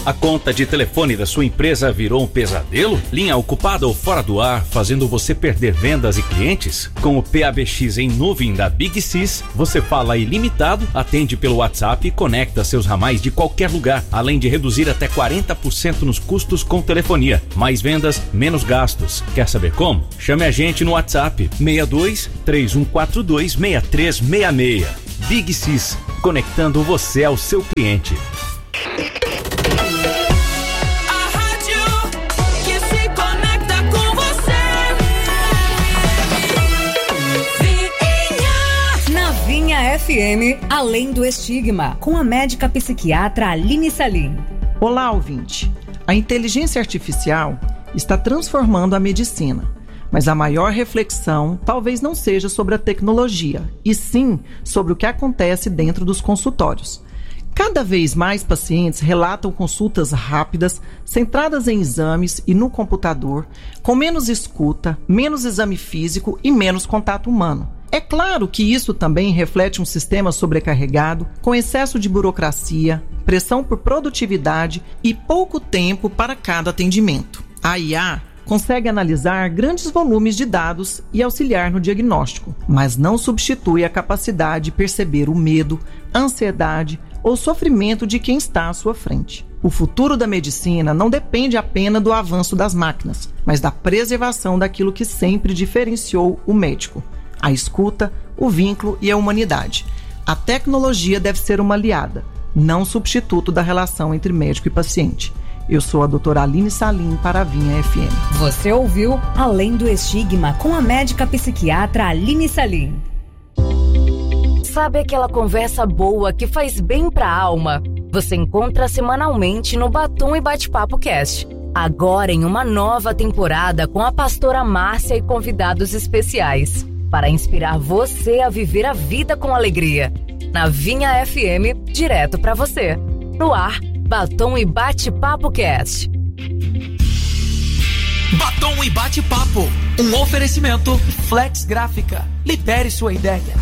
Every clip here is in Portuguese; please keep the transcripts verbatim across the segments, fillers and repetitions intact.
A conta de telefone da sua empresa virou um pesadelo? Linha ocupada ou fora do ar, fazendo você perder vendas e clientes? Com o P A B X em nuvem da Big Sys, você fala ilimitado, atende pelo WhatsApp e conecta seus ramais de qualquer lugar, além de reduzir até quarenta por cento nos custos com telefonia. Mais vendas, menos gastos. Quer saber como? Chame a gente no WhatsApp seis dois, três um quatro dois, seis três seis seis. Big Sys, conectando você ao seu cliente. F M, Além do Estigma, com a médica psiquiatra Aline Salim. Olá, ouvinte. A inteligência artificial está transformando a medicina, mas a maior reflexão talvez não seja sobre a tecnologia, e sim sobre o que acontece dentro dos consultórios. Cada vez mais pacientes relatam consultas rápidas, centradas em exames e no computador, com menos escuta, menos exame físico e menos contato humano. É claro que isso também reflete um sistema sobrecarregado, com excesso de burocracia, pressão por produtividade e pouco tempo para cada atendimento. A I A consegue analisar grandes volumes de dados e auxiliar no diagnóstico, mas não substitui a capacidade de perceber o medo, a ansiedade ou sofrimento de quem está à sua frente. O futuro da medicina não depende apenas do avanço das máquinas, mas da preservação daquilo que sempre diferenciou o médico: a escuta, o vínculo e a humanidade. A tecnologia deve ser uma aliada, não substituto da relação entre médico e paciente. Eu sou a doutora Aline Salim para a Vinha F M. Você ouviu Além do Estigma com a médica psiquiatra Aline Salim. Sabe aquela conversa boa que faz bem para a alma? Você encontra semanalmente no Batom e Bate-Papo Cast. Agora em uma nova temporada com a pastora Márcia e convidados especiais, para inspirar você a viver a vida com alegria. Na Vinha F M, direto para você. No ar, Batom e Bate-Papo Cast. Batom e Bate-Papo, um oferecimento Flex Gráfica. Libere sua ideia.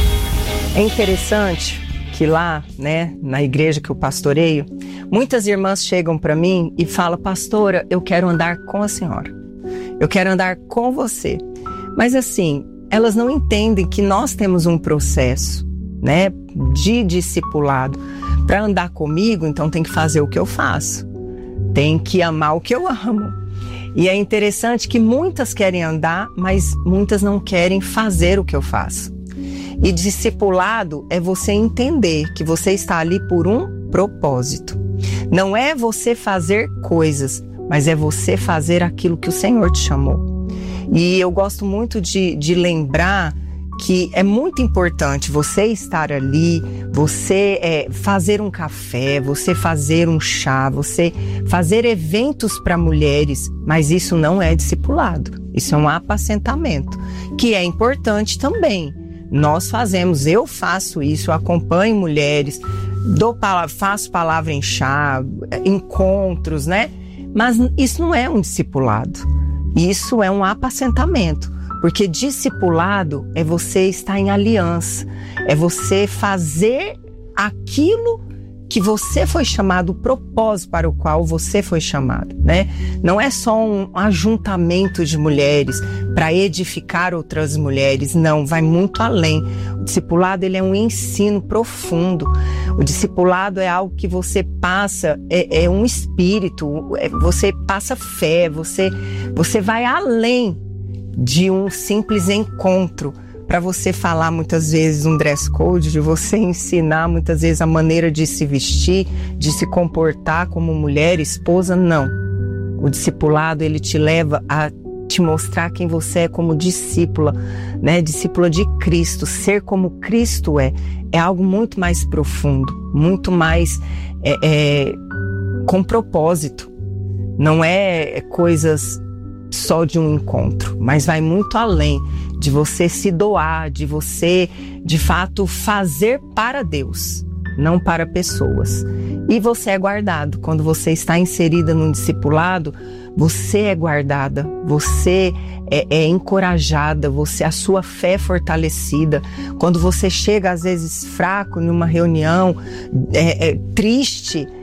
É interessante que lá, né, na igreja que eu pastoreio, muitas irmãs chegam para mim e falam: pastora, eu quero andar com a senhora. Eu quero andar com você. Mas assim, elas não entendem que nós temos um processo, né, de discipulado. Para andar comigo, então tem que fazer o que eu faço. Tem que amar o que eu amo. E é interessante que muitas querem andar, mas muitas não querem fazer o que eu faço. E discipulado é você entender que você está ali por um propósito. Não é você fazer coisas, mas é você fazer aquilo que o Senhor te chamou. E eu gosto muito de, de lembrar que é muito importante você estar ali, você é, fazer um café, você fazer um chá, você fazer eventos para mulheres, mas isso não é discipulado, isso é um apacentamento, que é importante também. Nós fazemos, eu faço isso, eu acompanho mulheres, dou palavra, faço palavra em chá, encontros, né? Mas isso não é um discipulado, isso é um apacentamento. Porque discipulado é você estar em aliança, é você fazer aquilo que você foi chamado, o propósito para o qual você foi chamado, né? Não é só um ajuntamento de mulheres para edificar outras mulheres, não, vai muito além. O discipulado, ele é um ensino profundo. O discipulado é algo que você passa, é, é um espírito, é, você passa fé, você, você vai além de um simples encontro, para você falar muitas vezes um dress code, de você ensinar muitas vezes a maneira de se vestir, de se comportar como mulher, esposa, não. O discipulado, ele te leva a te mostrar quem você é como discípula, né? Discípula de Cristo, ser como Cristo é, é algo muito mais profundo, muito mais é, é, com propósito, não é coisas só de um encontro, mas vai muito além de você se doar, de você, de fato, fazer para Deus, não para pessoas. E você é guardado. Quando você está inserida num discipulado, você é guardada, você é, é encorajada, você, a sua fé é fortalecida. Quando você chega, às vezes, fraco numa reunião, é, é, triste,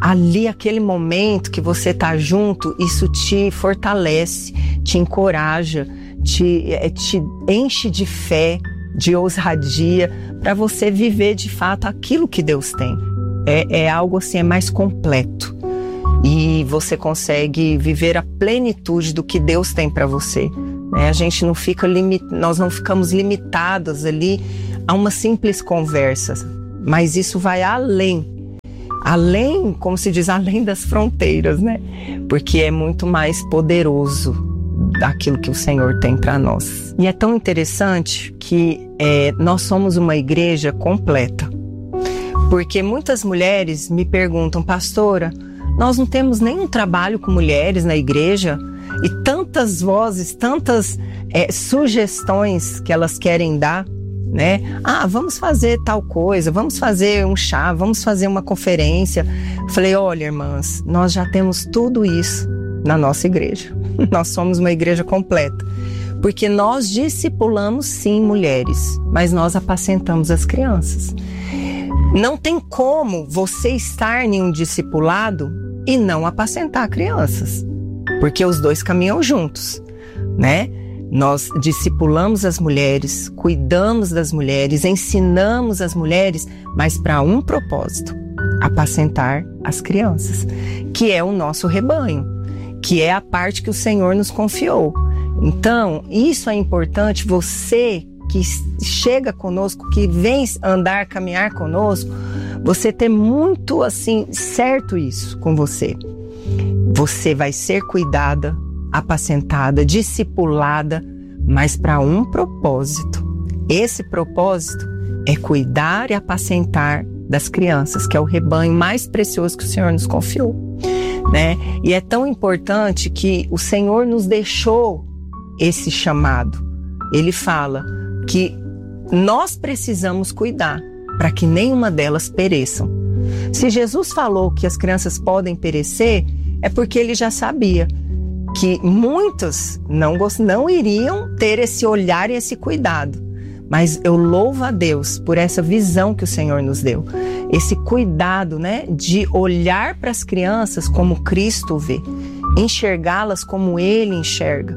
ali, aquele momento que você tá junto, isso te fortalece, te encoraja, te, te enche de fé, de ousadia, para você viver de fato aquilo que Deus tem. É, é algo assim, é mais completo. E você consegue viver a plenitude do que Deus tem para você. Né? A gente não fica limit... Nós não ficamos limitadas ali a uma simples conversa, mas isso vai além. Além, como se diz, além das fronteiras, né? Porque é muito mais poderoso daquilo que o Senhor tem para nós. E é tão interessante que é, nós somos uma igreja completa. Porque muitas mulheres me perguntam, pastora, nós não temos nenhum trabalho com mulheres na igreja? E tantas vozes, tantas é, sugestões que elas querem dar, né? Ah, vamos fazer tal coisa, vamos fazer um chá, vamos fazer uma conferência. Falei, olha, irmãs, nós já temos tudo isso na nossa igreja. Nós somos uma igreja completa. Porque nós discipulamos, sim, mulheres, mas nós apacentamos as crianças. Não tem como você estar em um discipulado e não apacentar crianças, porque os dois caminham juntos, né? Nós discipulamos as mulheres, cuidamos das mulheres, ensinamos as mulheres, mas para um propósito, apacentar as crianças, que é o nosso rebanho, que é a parte que o Senhor nos confiou. Então, isso é importante, você que chega conosco, que vem andar, caminhar conosco, você ter muito assim, certo isso com você. Você vai ser cuidada, apacentada, discipulada, mas para um propósito. Esse propósito é cuidar e apacentar das crianças, que é o rebanho mais precioso que o Senhor nos confiou, né? E é tão importante que o Senhor nos deixou esse chamado. Ele fala que nós precisamos cuidar para que nenhuma delas pereçam. Se Jesus falou que as crianças podem perecer, é porque ele já sabia que muitos não, não iriam ter esse olhar e esse cuidado. Mas eu louvo a Deus por essa visão que o Senhor nos deu. Esse cuidado, né, de olhar para as crianças como Cristo vê, enxergá-las como Ele enxerga.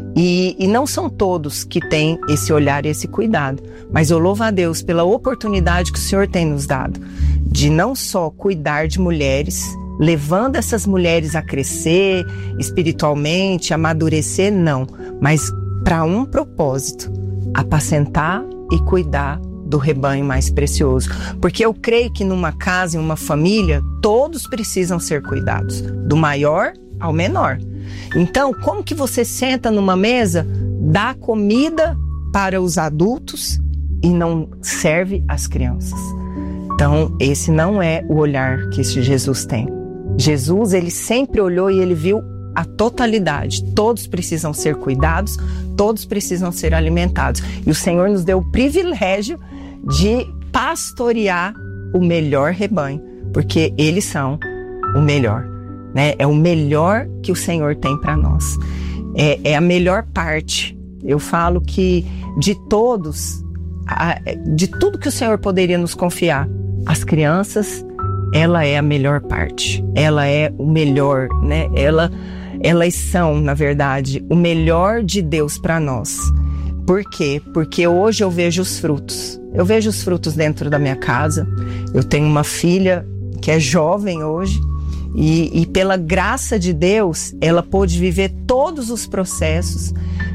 E, e não são todos que têm esse olhar e esse cuidado, mas eu louvo a Deus pela oportunidade que o Senhor tem nos dado, de não só cuidar de mulheres, levando essas mulheres a crescer espiritualmente, amadurecer, não, mas para um propósito, apacentar e cuidar do rebanho mais precioso. Porque eu creio que numa casa, em uma família, todos precisam ser cuidados, do maior ao menor. Então, como que você senta numa mesa, dá comida para os adultos e não serve as crianças? Então, esse não é o olhar que esse Jesus tem. Jesus, ele sempre olhou e ele viu a totalidade. Todos precisam ser cuidados, todos precisam ser alimentados. E o Senhor nos deu o privilégio de pastorear o melhor rebanho, porque eles são o melhor. Né? É o melhor que o Senhor tem para nós. É, é a melhor parte. Eu falo que de todos, a, de tudo que o Senhor poderia nos confiar, as crianças, ela é a melhor parte. Ela é o melhor, né? Ela, elas são, na verdade, o melhor de Deus para nós. Por quê? Porque hoje eu vejo os frutos. Eu vejo os frutos dentro da minha casa. Eu tenho uma filha que é jovem hoje. E, e pela graça de Deus, ela pôde viver todos os processos,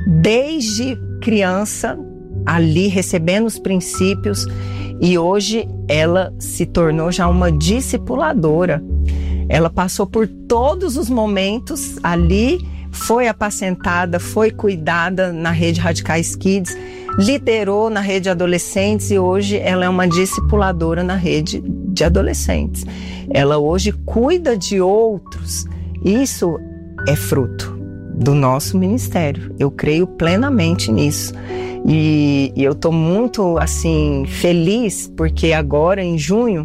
desde criança, ali recebendo os princípios, e hoje ela se tornou já uma discipuladora. Ela passou por todos os momentos ali, foi apacentada, foi cuidada na rede Radicais Kids, liderou na rede adolescentes e hoje ela é uma discipuladora na rede de adolescentes. Ela hoje cuida de outros. Isso é fruto do nosso ministério. Eu creio plenamente nisso. E, e eu estou muito, assim, feliz porque agora, em junho,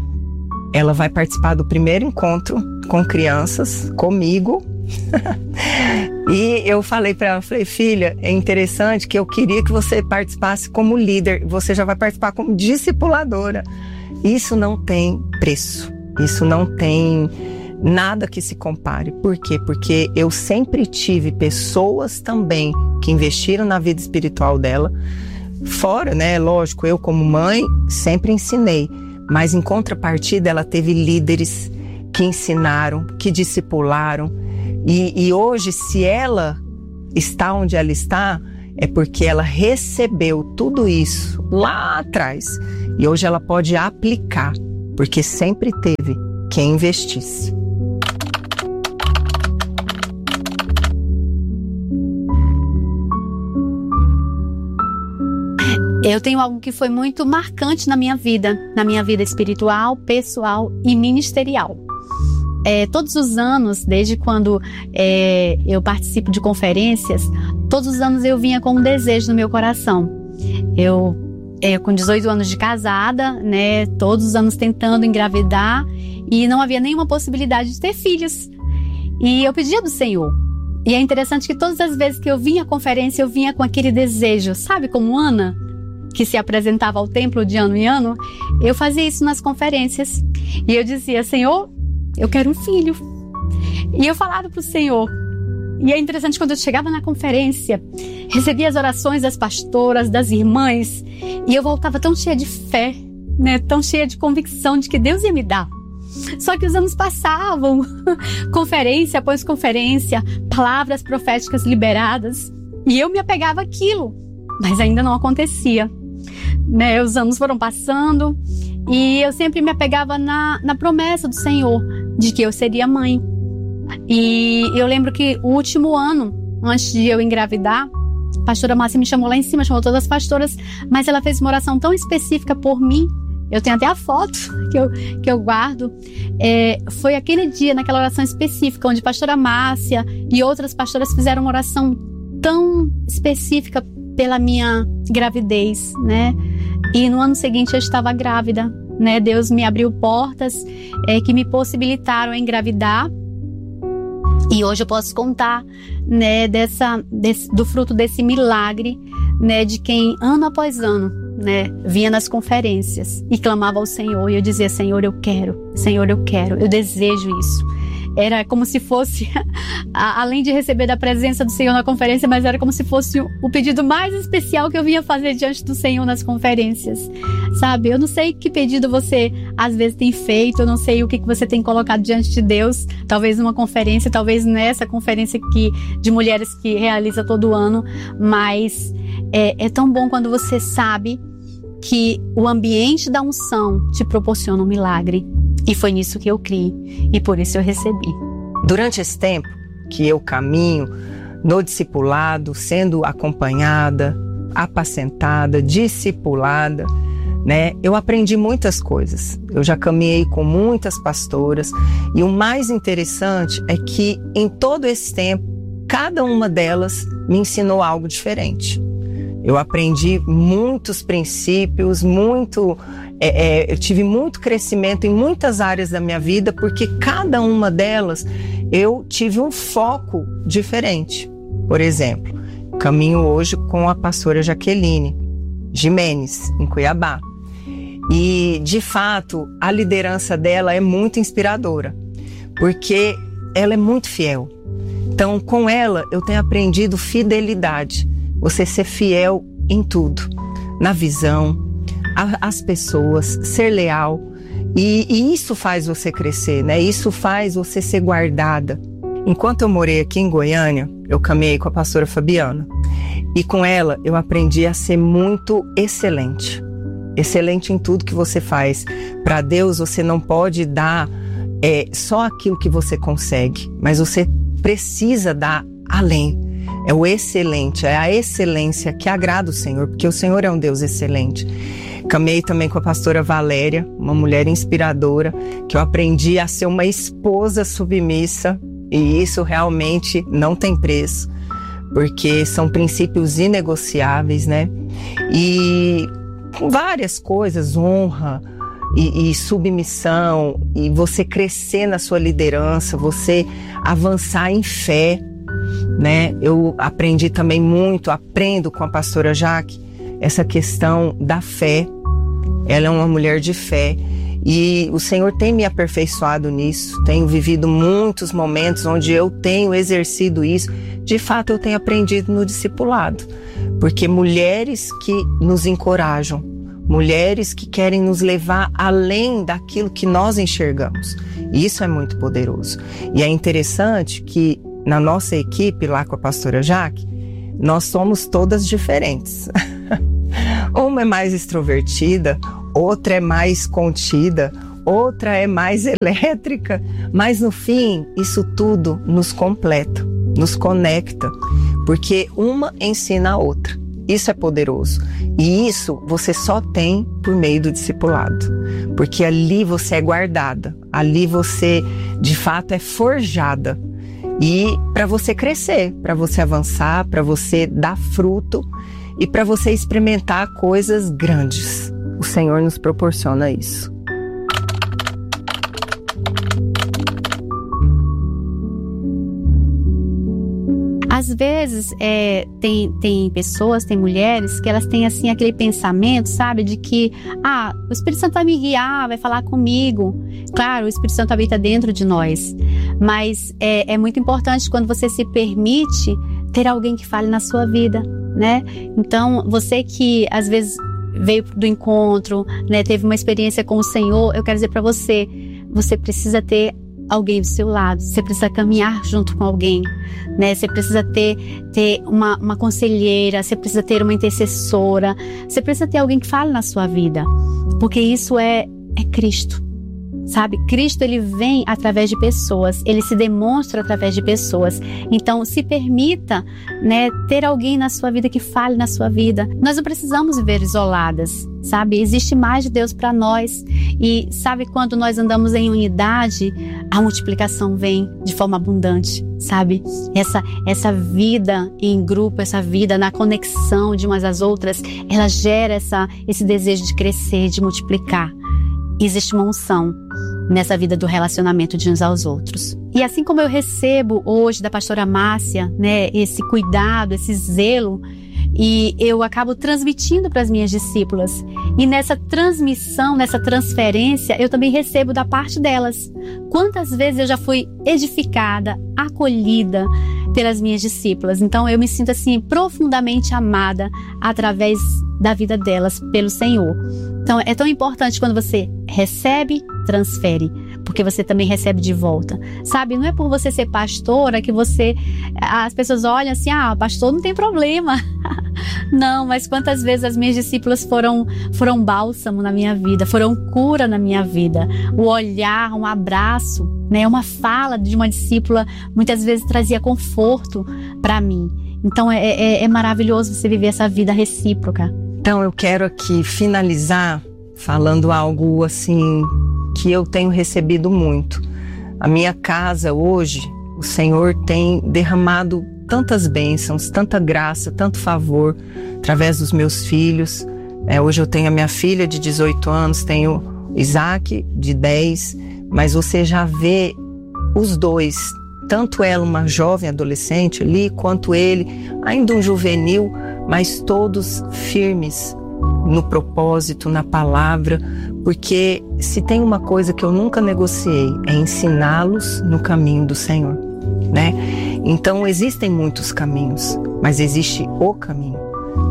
ela vai participar do primeiro encontro com crianças, comigo. E eu falei para ela, falei, filha, é interessante que eu queria que você participasse como líder. Você já vai participar como discipuladora. Isso não tem preço. Isso não tem nada que se compare. Por quê? Porque eu sempre tive pessoas também que investiram na vida espiritual dela. Fora, né, lógico, eu como mãe sempre ensinei, mas em contrapartida ela teve líderes que ensinaram, que discipularam, e, e hoje, se ela está onde ela está, é porque ela recebeu tudo isso lá atrás, e hoje ela pode aplicar, porque sempre teve quem investisse. Eu tenho algo que foi muito marcante na minha vida, na minha vida espiritual, pessoal e ministerial. É, todos os anos, desde quando é, eu participo de conferências, todos os anos eu vinha com um desejo no meu coração. Eu, é, com dezoito anos de casada, né, todos os anos tentando engravidar e não havia nenhuma possibilidade de ter filhos. E eu pedia do Senhor. E é interessante que todas as vezes que eu vinha à conferência, eu vinha com aquele desejo, sabe, como Ana, que se apresentava ao templo de ano em ano. Eu fazia isso nas conferências. E eu dizia, Senhor, eu quero um filho. E eu falava para o Senhor. E é interessante, quando eu chegava na conferência, recebia as orações das pastoras, das irmãs, e eu voltava tão cheia de fé, né, tão cheia de convicção de que Deus ia me dar. Só que os anos passavam, conferência após conferência, palavras proféticas liberadas, e eu me apegava àquilo, mas ainda não acontecia. Né, os anos foram passando e eu sempre me apegava na, na promessa do Senhor de que eu seria mãe. E eu lembro que o último ano, antes de eu engravidar, a pastora Márcia me chamou lá em cima, chamou todas as pastoras, mas ela fez uma oração tão específica por mim. Eu tenho até a foto que eu, que eu guardo. É, foi aquele dia, naquela oração específica, onde a pastora Márcia e outras pastoras fizeram uma oração tão específica pela minha gravidez, né? E no ano seguinte eu estava grávida, né? Deus me abriu portas é, que me possibilitaram a engravidar. E hoje eu posso contar, né, dessa, desse, do fruto desse milagre, né, de quem ano após ano, né, vinha nas conferências e clamava ao Senhor. E eu dizia, Senhor, eu quero, Senhor, eu quero, eu desejo isso. Era como se fosse, além de receber da presença do Senhor na conferência, mas era como se fosse o pedido mais especial que eu vinha fazer diante do Senhor nas conferências, sabe? Eu não sei que pedido você às vezes tem feito, eu não sei o que você tem colocado diante de Deus, talvez numa conferência, talvez nessa conferência que, de mulheres que realiza todo ano, mas é, é tão bom quando você sabe que o ambiente da unção te proporciona um milagre. E foi nisso que eu criei, e por isso eu recebi. Durante esse tempo que eu caminho no discipulado, sendo acompanhada, apacentada, discipulada, né, eu aprendi muitas coisas. Eu já caminhei com muitas pastoras, e o mais interessante é que em todo esse tempo, cada uma delas me ensinou algo diferente. Eu aprendi muitos princípios, muito, é, é, eu tive muito crescimento em muitas áreas da minha vida, porque cada uma delas eu tive um foco diferente. Por exemplo, caminho hoje com a pastora Jaqueline Jimenez, em Cuiabá. E, de fato, a liderança dela é muito inspiradora, porque ela é muito fiel. Então, com ela, eu tenho aprendido fidelidade. Você ser fiel em tudo, na visão, a, as pessoas, ser leal. E, e isso faz você crescer, né? Isso faz você ser guardada. Enquanto eu morei aqui em Goiânia, eu caminhei com a pastora Fabiana. E com ela, eu aprendi a ser muito excelente. Excelente em tudo que você faz. Para Deus, você não pode dar é, só aquilo que você consegue, mas você precisa dar além. É o excelente, é a excelência que agrada o Senhor, porque o Senhor é um Deus excelente. Caminhei também com a pastora Valéria, uma mulher inspiradora, que eu aprendi a ser uma esposa submissa, e isso realmente não tem preço, porque são princípios inegociáveis, né? E várias coisas, honra e, e submissão, e você crescer na sua liderança, você avançar em fé, né? Eu aprendi também muito, aprendo com a pastora Jaque, essa questão da fé. Ela é uma mulher de fé, E o Senhor tem me aperfeiçoado nisso, tenho vivido muitos momentos onde eu tenho exercido isso. De fato, eu tenho aprendido no discipulado, porque mulheres que nos encorajam, mulheres que querem nos levar além daquilo que nós enxergamos. Isso é muito poderoso. E é interessante que na nossa equipe, lá com a pastora Jaque, nós somos todas diferentes. Uma é mais extrovertida, outra é mais contida, outra é mais elétrica, mas no fim, isso tudo nos completa, nos conecta, porque uma ensina a outra. Isso é poderoso. E isso você só tem por meio do discipulado, porque ali você é guardada, ali você de fato é forjada. E para você crescer, para você avançar, para você dar fruto e para você experimentar coisas grandes. O Senhor nos proporciona isso. Às vezes, é, tem, tem pessoas, tem mulheres que elas têm assim aquele pensamento, sabe, de que ah, o Espírito Santo vai me guiar, vai falar comigo. Claro, o Espírito Santo habita dentro de nós, mas é, é muito importante quando você se permite ter alguém que fale na sua vida, né? Então, você que às vezes veio do encontro, né, teve uma experiência com o Senhor, eu quero dizer para você, você precisa ter alguém do seu lado, você precisa caminhar junto com alguém, né? Você precisa ter, ter uma, uma conselheira, você precisa ter uma intercessora, você precisa ter alguém que fale na sua vida, porque isso é, é Cristo, sabe? Cristo, ele vem através de pessoas, ele se demonstra através de pessoas. Então, se permita, né, ter alguém na sua vida que fale na sua vida. Nós não precisamos viver isoladas, sabe? Existe mais de Deus para nós. E sabe, quando nós andamos em unidade, a multiplicação vem de forma abundante, sabe? Essa, essa vida em grupo, essa vida na conexão de umas às outras, ela gera essa, esse desejo de crescer, de multiplicar. Existe uma unção nessa vida do relacionamento de uns aos outros. E assim como eu recebo hoje da pastora Márcia, né, esse cuidado, esse zelo, e eu acabo transmitindo para as minhas discípulas. E nessa transmissão, nessa transferência, eu também recebo da parte delas. Quantas vezes eu já fui edificada, acolhida pelas minhas discípulas. Então eu me sinto assim profundamente amada através da vida delas pelo Senhor. Então é tão importante quando você recebe, transfere, porque você também recebe de volta. Sabe, não é por você ser pastora que você, as pessoas olham assim, ah, pastor não tem problema. Não, mas quantas vezes as minhas discípulas foram, foram bálsamo na minha vida, foram cura na minha vida. O olhar, um abraço, né, uma fala de uma discípula muitas vezes trazia conforto para mim. Então é, é, é maravilhoso você viver essa vida recíproca. Então eu quero aqui finalizar falando algo assim que eu tenho recebido muito. A minha casa hoje, o Senhor tem derramado tantas bênçãos, tanta graça, tanto favor através dos meus filhos. É, hoje eu tenho a minha filha de dezoito anos, tenho Isaac de dez, mas você já vê os dois, tanto ela uma jovem adolescente ali, quanto ele ainda um juvenil, mas todos firmes no propósito, na palavra, porque se tem uma coisa que eu nunca negociei, é ensiná-los no caminho do Senhor, né? Então existem muitos caminhos, mas existe o caminho.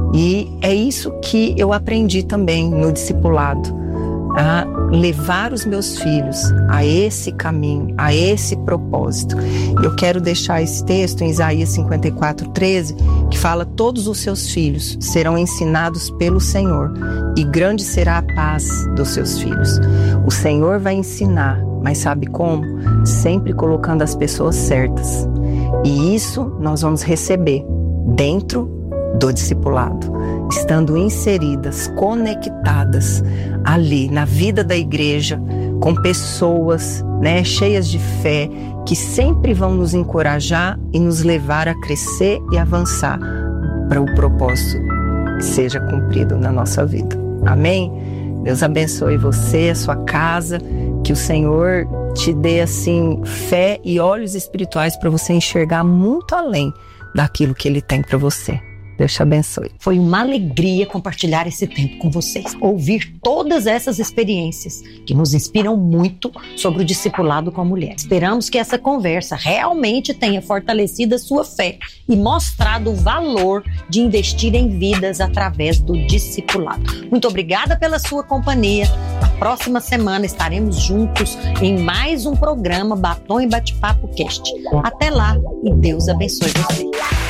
E é isso que eu aprendi também no discipulado, a levar os meus filhos a esse caminho, a esse propósito. Eu quero deixar esse texto em Isaías cinquenta e quatro, treze, que fala: todos os seus filhos serão ensinados pelo Senhor, e grande será a paz dos seus filhos. O Senhor vai ensinar, mas sabe como? Sempre colocando as pessoas certas. E isso nós vamos receber dentro do discipulado, estando inseridas, conectadas ali na vida da igreja, com pessoas, né, cheias de fé, que sempre vão nos encorajar e nos levar a crescer e avançar para o propósito que seja cumprido na nossa vida. Amém? Deus abençoe você, a sua casa, que o Senhor te dê assim fé e olhos espirituais para você enxergar muito além daquilo que Ele tem para você. Deus te abençoe. Foi uma alegria compartilhar esse tempo com vocês. Ouvir todas essas experiências que nos inspiram muito sobre o discipulado com a mulher. Esperamos que essa conversa realmente tenha fortalecido a sua fé e mostrado o valor de investir em vidas através do discipulado. Muito obrigada pela sua companhia. Na próxima semana estaremos juntos em mais um programa Batom e Bate-Papo Cast. Até lá e Deus abençoe você.